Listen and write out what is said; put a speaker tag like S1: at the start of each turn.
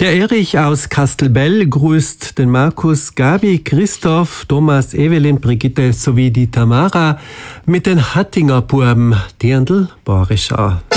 S1: Der Erich aus Kastelbell grüßt den Markus, Gabi, Christoph, Thomas, Evelyn, Brigitte sowie die Tamara mit den Hattinger Buben, Dirndl, Borischau.